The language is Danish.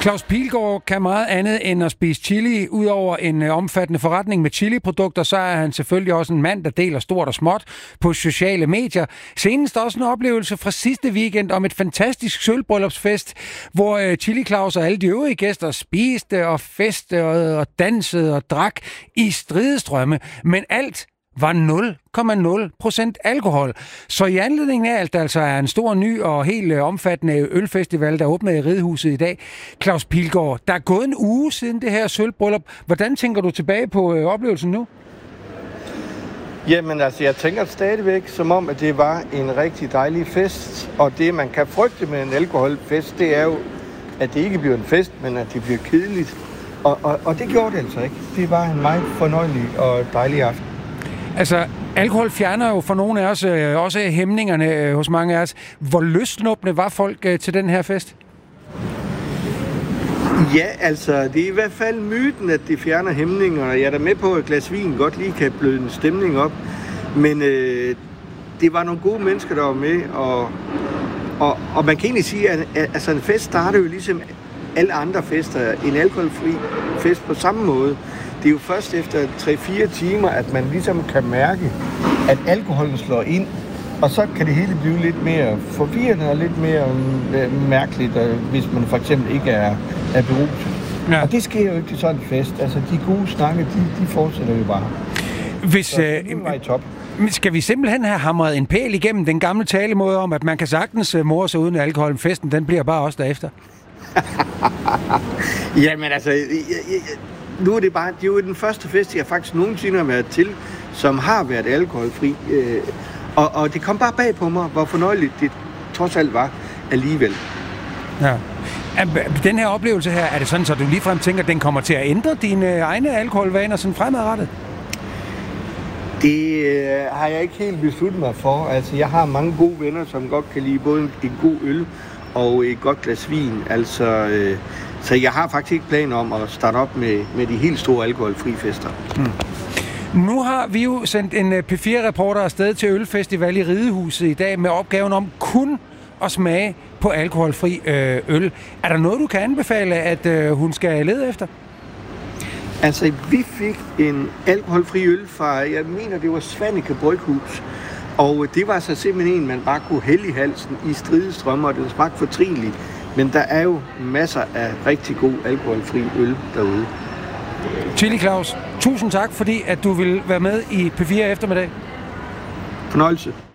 Claus Pilgaard kan meget andet end at spise chili. Udover en omfattende forretning med chiliprodukter, så er han selvfølgelig også en mand, der deler stort og småt på sociale medier. Senest også en oplevelse fra sidste weekend om et fantastisk sølvbryllupsfest, hvor Chili Claus og alle de øvrige gæster spiste og festede og dansede og drak i stridestrømme. Men alt var 0,0% alkohol. Så i anledning af, at der altså er en stor, ny og helt omfattende ølfestival, der åbner i Ridehuset i dag. Claus Pilgaard, der er gået en uge siden det her sølvbryllup. Hvordan tænker du tilbage på oplevelsen nu? Jamen altså, jeg tænker stadigvæk som om, at det var en rigtig dejlig fest. Og det, man kan frygte med en alkoholfest, det er jo, at det ikke bliver en fest, men at det bliver kedeligt. Og det gjorde det altså ikke. Det var en meget fornøjelig og dejlig aften. Altså, alkohol fjerner jo for nogle af os også hæmningerne hos mange af os. Hvor lystnuppende var folk til den her fest? Ja, altså, det er i hvert fald myten, at det fjerner hæmningerne. Jeg er da med på, at et glas vin godt lige kan bløde en stemning op. Men det var nogle gode mennesker, der var med. Og man kan egentlig sige, at altså, en fest starter jo ligesom alle andre fester. En alkoholfri fest på samme måde. Det er jo først efter 3-4 timer, at man ligesom kan mærke, at alkoholen slår ind. Og så kan det hele blive lidt mere forvirrende og lidt mere mærkeligt, hvis man for eksempel ikke er beruset. Ja. Og det sker jo ikke til sådan en fest. Altså, de gode snakke, de fortsætter jo bare. Var i top. Skal vi simpelthen have hamret en pæl igennem den gamle talemåde om, at man kan sagtens more sig uden alkohol? Festen, den bliver bare også derefter. Jamen altså... Nu er det er jo den første fest, jeg faktisk nogensinde har været til, som har været alkoholfri. Og det kom bare bag på mig, hvor fornøjeligt det trods alt var alligevel. Ja. Den her oplevelse her, er det sådan, så du ligefrem tænker, at den kommer til at ændre dine egne alkoholvaner sådan fremadrettet? Det har jeg ikke helt besluttet mig for. Altså, jeg har mange gode venner, som godt kan lide både en god øl og et godt glas vin. Altså... Så jeg har faktisk ikke planer om at starte op med de helt store alkoholfri fester. Nu har vi jo sendt en P4-reporter afsted til Ølfestival i Ridehuset i dag med opgaven om kun at smage på alkoholfri øl. Er der noget, du kan anbefale, at hun skal lede efter? Altså, vi fik en alkoholfri øl fra, jeg mener, det var Svaneke Bryghus. Og det var så simpelthen en, man bare kunne hælde i halsen i stridestrømmer, og den smagte fortrinligt. Men der er jo masser af rigtig god alkoholfri øl derude. Chili Claus, tusind tak, fordi at du vil være med i P4 eftermiddag. Fornøjelse.